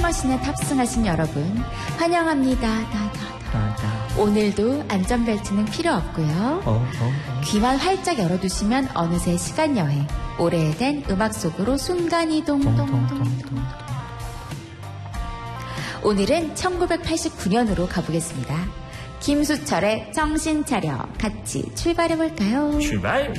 타임머신에 탑승하신 여러분 환영합니다. 오늘도 안전벨트는 필요 없고요. 귀만 활짝 열어두시면 어느새 시간여행, 오래된 음악 속으로 순간이동. 오늘은 1989년으로 가보겠습니다. 김수철의 정신차려 같이 출발해볼까요? 출발!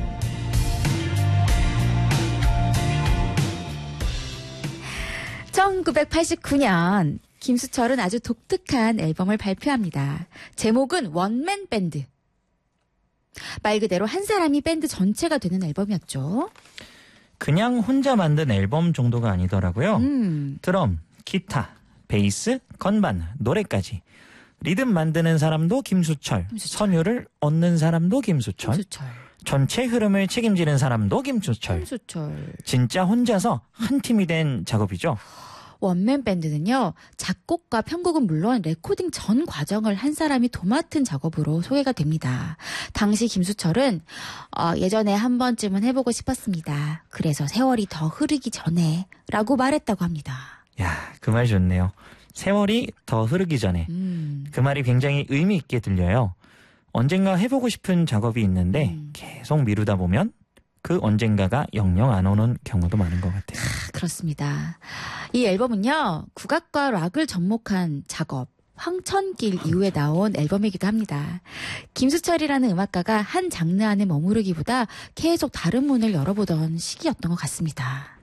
(1989년) 김수철은 아주 독특한 앨범을 발표합니다. 제목은 원맨 밴드. 말 그대로 한 사람이 밴드 전체가 되는 앨범이었죠. 그냥 혼자 만든 앨범 정도가 아니더라고요. 드럼, 기타, 베이스, 건반, 노래까지. 리듬 만드는 사람도 김수철. 선율을 얻는 사람도 김수철. 전체 흐름을 책임지는 사람도 김수철. 진짜 혼자서 한 팀이 된 작업이죠. 원맨 밴드는요, 작곡과 편곡은 물론 레코딩 전 과정을 한 사람이 도맡은 작업으로 소개가 됩니다. 당시 김수철은 예전에 한 번쯤은 해보고 싶었습니다. 그래서 세월이 더 흐르기 전에 라고 말했다고 합니다. 야, 그 말 좋네요. 세월이 더 흐르기 전에. 그 말이 굉장히 의미 있게 들려요. 언젠가 해보고 싶은 작업이 있는데 계속 미루다 보면 그 언젠가가 영영 안 오는 경우도 많은 것 같아요. 그렇습니다. 이 앨범은요, 국악과 락을 접목한 작업, 황천길 이후에 나온 앨범이기도 합니다. 김수철이라는 음악가가 한 장르 안에 머무르기보다 계속 다른 문을 열어보던 시기였던 것 같습니다.